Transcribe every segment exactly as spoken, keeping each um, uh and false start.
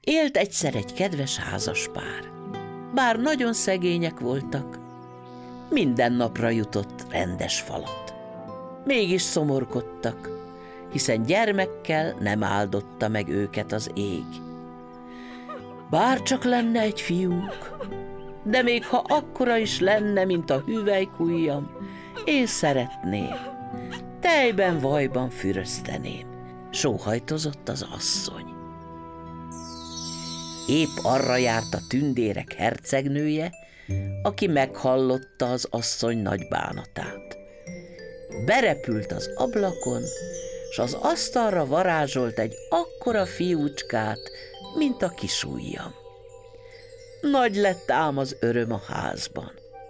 Élt egyszer egy kedves házaspár. Bár nagyon szegények voltak, minden napra jutott rendes falat. Mégis szomorkodtak, hiszen gyermekkel nem áldotta meg őket az ég. Bár csak lenne egy fiunk, de még ha akkora is lenne, mint a hüvelykujjam, én szeretném, tejben, vajban fürözteném, sóhajtozott az asszony. Épp arra járt a tündérek hercegnője, aki meghallotta az asszony nagy bánatát. Berepült az ablakon, s az asztalra varázsolt egy akkora fiúcskát, mint a kisujjam. Nagy lett ám az öröm a házban.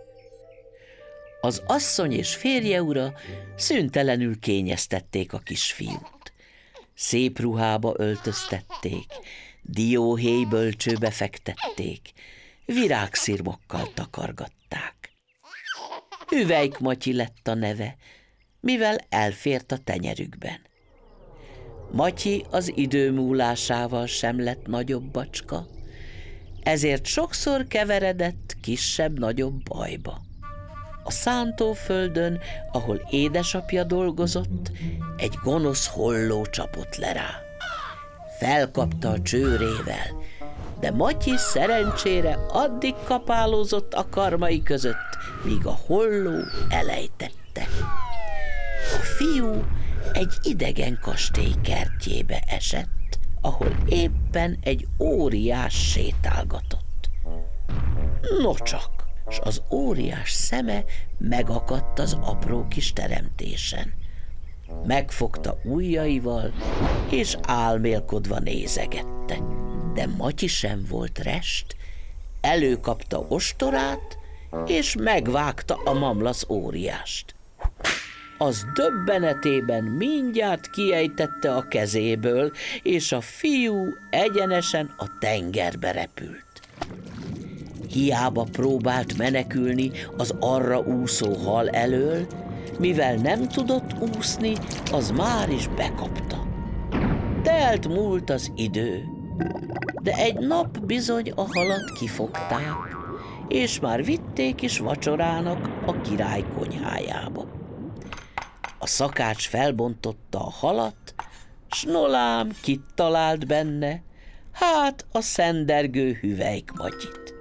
Az asszony és férje ura szüntelenül kényeztették a kisfiút. Szép ruhába öltöztették, dióhéj bölcsőbe fektették, virágszirmokkal takargatták. Hüvelyk Matyi lett a neve, mivel elfért a tenyerükben. Matyi az idő múlásával sem lett nagyobb bacska, ezért sokszor keveredett kisebb-nagyobb bajba. A szántóföldön, ahol édesapja dolgozott, egy gonosz holló csapott le rá. Felkapta a csőrével, de Matyi szerencsére addig kapálózott a karmai között, míg a holló elejtette. A fiú egy idegen kastély kertjébe esett, ahol éppen egy óriás sétálgatott. Nocsak, s az óriás szeme megakadt az apró kis teremtésen. Megfogta ujjaival, és álmélkodva nézegette. De Matyi sem volt rest, előkapta ostorát, és megvágta a mamlasz óriást. Az döbbenetében mindjárt kiejtette a kezéből, és a fiú egyenesen a tengerbe repült. Hiába próbált menekülni az arra úszó hal elől, mivel nem tudott úszni, az már is bekapta. Telt múlt az idő, de egy nap bizony a halat kifogták, és már vitték is vacsorának a király konyhájába. A szakács felbontotta a halat, s nolám kit talált benne, hát a szendergő Hüvelyk Matyit.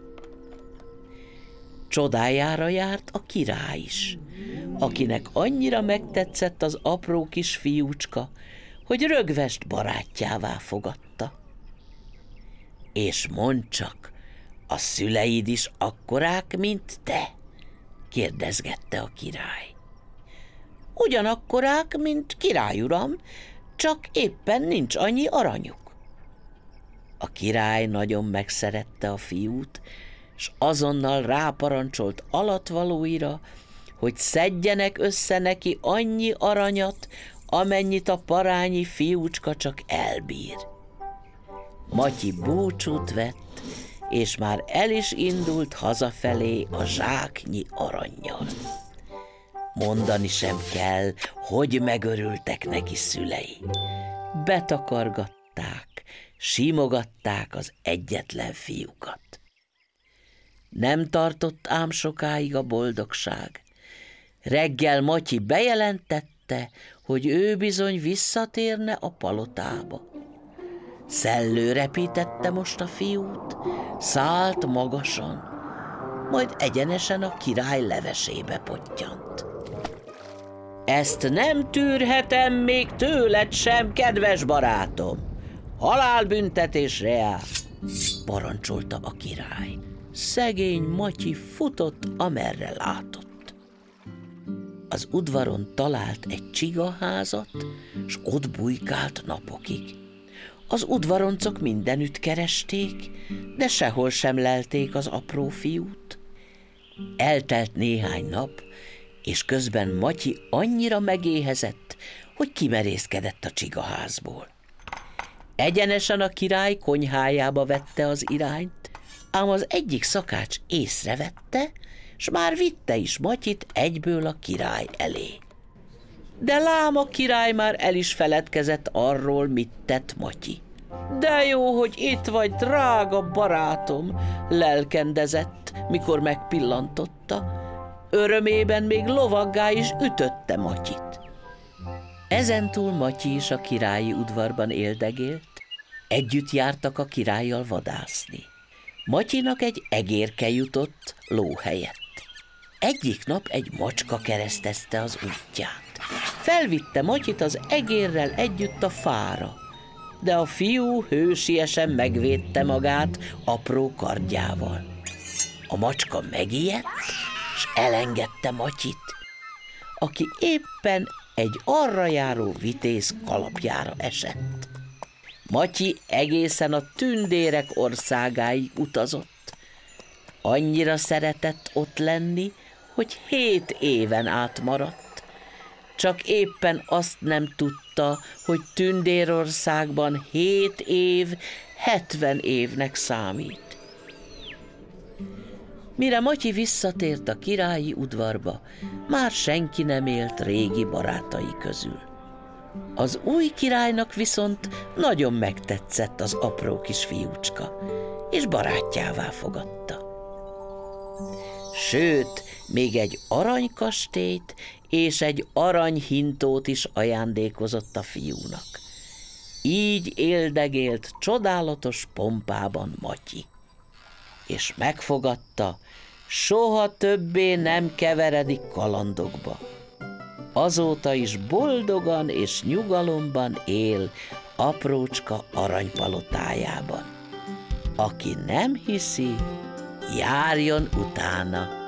Csodájára járt a király is, akinek annyira megtetszett az apró kis fiúcska, hogy rögvest barátjává fogadta. És mondd csak, a szüleid is akkorák, mint te? Kérdezgette a király. Ugyanakkorák, mint királyuram, csak éppen nincs annyi aranyuk. A király nagyon megszerette a fiút, s azonnal ráparancsolt alatvalóira, hogy szedjenek össze neki annyi aranyat, amennyit a parányi fiúcska csak elbír. Matyi búcsút vett, és már el is indult hazafelé a zsáknyi arannyal. Mondani sem kell, hogy megörültek neki szülei. Betakargatták, simogatták az egyetlen fiúkat. Nem tartott ám sokáig a boldogság. Reggel Matyi bejelentette, hogy ő bizony visszatérne a palotába. Szellő repítette most a fiút, szállt magasan, majd egyenesen a király levesébe pottyant. Ezt nem tűrhetem még tőled sem, kedves barátom! Halálbüntetésre jár! Parancsolta a király. Szegény Matyi futott, amerre látott. Az udvaron talált egy csigaházat, s ott bujkált napokig. Az udvaroncok mindenütt keresték, de sehol sem lelték az apró fiút. Eltelt néhány nap, és közben Matyi annyira megéhezett, hogy kimerészkedett a csigaházból. Egyenesen a király konyhájába vette az irányt, ám az egyik szakács észrevette, s már vitte is Matyit egyből a király elé. De lám a király már el is feledkezett arról, mit tett Matyi. De jó, hogy itt vagy, drága barátom, lelkendezett, mikor megpillantotta. Örömében még lovaggá is ütötte Matyit. Ezentúl Matyi is a királyi udvarban éldegélt, együtt jártak a királlyal vadászni. Matyinak egy egérke jutott ló helyett. Egyik nap egy macska keresztezte az útját. Felvitte Matyit az egérrel együtt a fára, de a fiú hősiesen megvédte magát apró kardjával. A macska megijedt, s elengedte Matyit, aki éppen egy arra járó vitéz kalapjára esett. Matyi egészen a tündérek országáig utazott. Annyira szeretett ott lenni, hogy hét éven át maradt. Csak éppen azt nem tudta, hogy Tündérországban hét év hetven évnek számít. Mire Matyi visszatért a királyi udvarba, már senki nem élt régi barátai közül. Az új királynak viszont nagyon megtetszett az apró kis fiúcska, és barátjává fogadta. Sőt, még egy aranykastélyt és egy aranyhintót is ajándékozott a fiúnak. Így éldegélt csodálatos pompában Matyi, és megfogadta, soha többé nem keveredik kalandokba. Azóta is boldogan és nyugalomban él aprócska aranypalotájában. Aki nem hiszi, járjon utána.